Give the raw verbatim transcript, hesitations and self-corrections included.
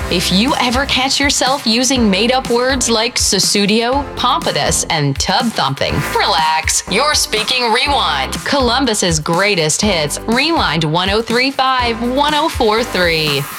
If you ever catch yourself using made-up words like Sussudio, Pompous, and tub thumping, relax. You're speaking Rewind, Columbus's greatest hits. Rewind one oh three point five, one oh four point three.